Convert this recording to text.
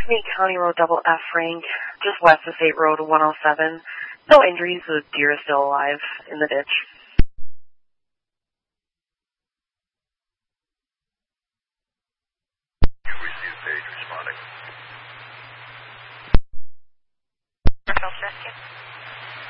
Meade County Road Double F rank, just west of State Road 107. No injuries, the deer is still alive in the ditch. You received page responding. Rescue.